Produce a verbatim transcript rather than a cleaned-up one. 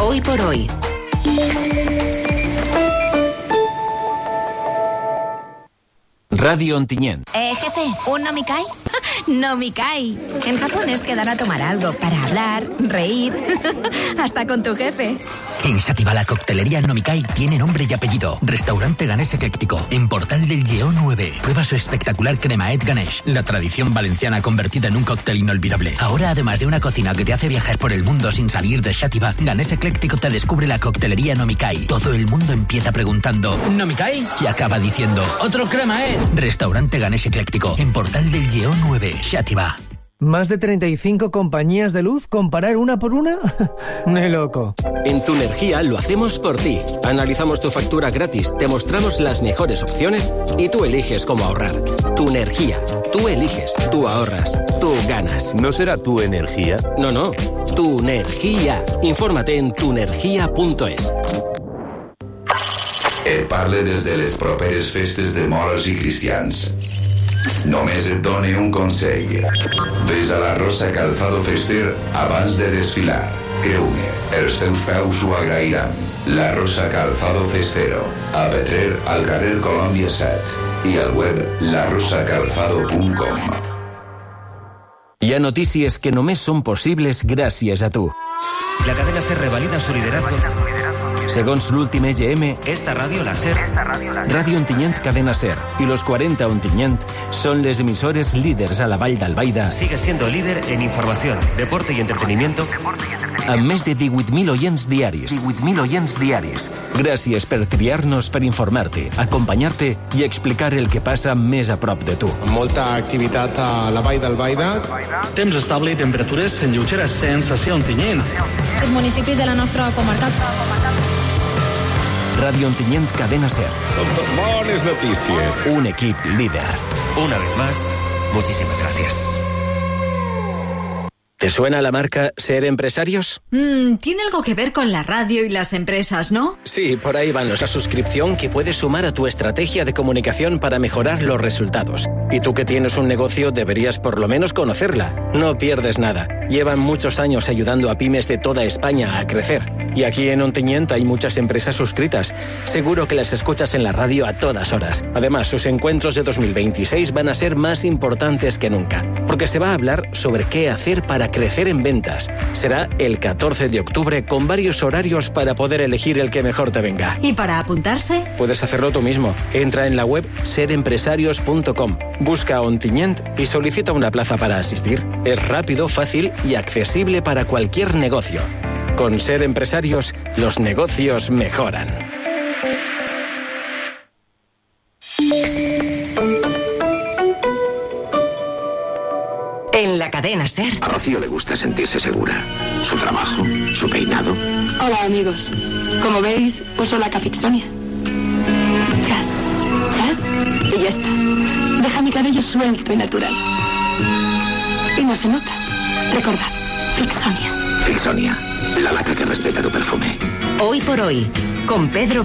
Hoy por hoy. Radio Ontinyent. Eh, jefe, ¿un nomikai? Nomikai. En japonés quedan a tomar algo para hablar, reír, hasta con tu jefe. En Xàtiva la coctelería Nomikai tiene nombre y apellido. Restaurante Ganés Ecléctico, en Portal del Lleó nueve. Prueba su espectacular cremaet Ganesh, la tradición valenciana convertida en un cóctel inolvidable. Ahora, además de una cocina que te hace viajar por el mundo sin salir de Xàtiva, Ganés Ecléctico te descubre la coctelería Nomikai. Todo el mundo empieza preguntando ¿Nomikai? Y acaba diciendo ¡otro cremaet! Restaurante Ganés Ecléctico, en Portal del Lleó nueve, Xàtiva. ¿Más de treinta y cinco compañías de luz? ¿Comparar una por una? ¡Ni loco! En Tu Energía lo hacemos por ti. Analizamos tu factura gratis, te mostramos las mejores opciones y tú eliges cómo ahorrar. Tu Energía. Tú eliges, tú ahorras, tú ganas. ¿No será Tu Energía? No, no. Tu Energía. Infórmate en tu energía punto es. Et parle des de les properes festes de moros i cristians. Només et done un consell. Ves a la Rosa Calzado Fester abans de desfilar. Creu-me, els teus peus ho agrairan. La Rosa Calzado Festero. A Petrer, al carrer Colòmbia set. I al web la rosa calzado punt com. Hi ha notícies que només són possibles gràcies a tu. La cadena SER revalida su liderazgo. Segons l'últim E G M, esta radio, la SER, Radio Ontinyent Cadena SER y los cuarenta Ontinyent son les emissores líders a la Vall d'Albaida. Sigue siendo líder en información, deporte y entretenimiento. Amb més de divuit mil oients diaris. divuit mil oients diaris. Gràcies per triar-nos per informar-te, acompanyar-te i explicar el que passa més a prop de tu. Molta activitat a la Vall d'Albaida. Temps estable i temperatures en lleuger ascens hacia Ontinyent. Els municipis de la nostra comarca. Radio Ontinyent Cadena SER. Son bones noticias. Un equip líder. Una vez más, muchísimas gracias. ¿Te suena la marca Ser Empresarios? Mm, tiene algo que ver con la radio y las empresas, ¿no? Sí, por ahí van los. La suscripción que puedes sumar a tu estrategia de comunicación para mejorar los resultados. Y tú que tienes un negocio deberías por lo menos conocerla. No pierdes nada. Llevan muchos años ayudando a pymes de toda España a crecer. Y aquí en Ontinyent hay muchas empresas suscritas. Seguro que las escuchas en la radio a todas horas. Además, sus encuentros de dos mil veintiséis van a ser más importantes que nunca. Porque se va a hablar sobre qué hacer para crecer en ventas. Será el catorce de octubre con varios horarios para poder elegir el que mejor te venga. ¿Y para apuntarse? Puedes hacerlo tú mismo. Entra en la web ser empresarios punto com. Busca Ontinyent y solicita una plaza para asistir. Es rápido, fácil y accesible para cualquier negocio. Con Ser Empresarios, los negocios mejoran. En la cadena SER. A Rocío le gusta sentirse segura. Su trabajo, su peinado. Hola, amigos. Como veis, uso la Cafixonia. Chas, chas, y ya está. Deja mi cabello suelto y natural. Y no se nota. Recordad, Fixonia. Fixonia, la laca que respeta tu perfume. Hoy por hoy, con Pedro